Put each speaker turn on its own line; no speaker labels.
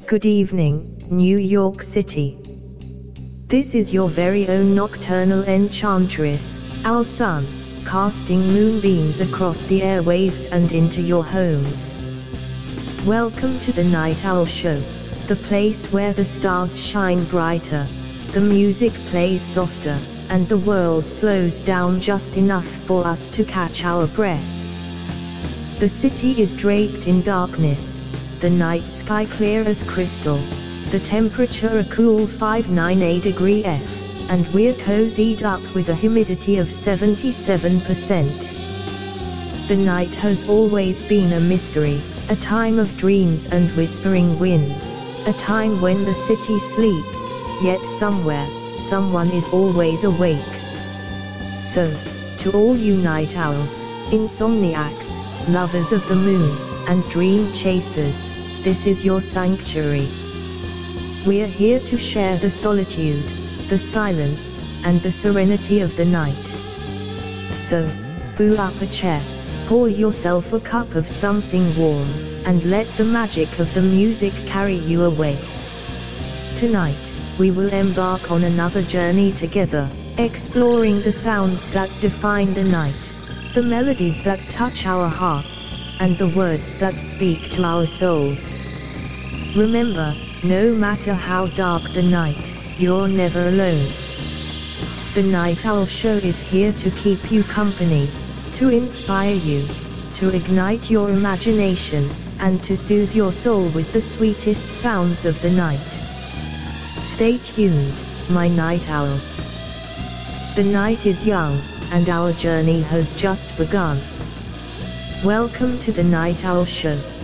Good evening, New York City. This is your very own nocturnal enchantress, Owl Sun, casting moonbeams across the airwaves and into your homes. Welcome to the Night Owl Show, the place where the stars shine brighter, the music plays softer, and the world slows down just enough for us to catch our breath. The city is draped in darkness, the night sky clear as crystal, the temperature a cool 598 degrees F, and we're cozied up with a humidity of 77%. The night has always been a mystery, a time of dreams and whispering winds, a time when the city sleeps, yet somewhere, someone is always awake. So, to all you night owls, insomniacs, lovers of the moon, and dream chasers, this is your sanctuary. We're here to share the solitude, the silence, and the serenity of the night. So, pull up a chair, pour yourself a cup of something warm, and let the magic of the music carry you away. Tonight, we will embark on another journey together, exploring the sounds that define the night, the melodies that touch our hearts, and the words that speak to our souls. Remember, no matter how dark the night, you're never alone. The Night Owl Show is here to keep you company, to inspire you, to ignite your imagination, and to soothe your soul with the sweetest sounds of the night. Stay tuned, my night owls. The night is young, and our journey has just begun. Welcome to the Night Owl Show.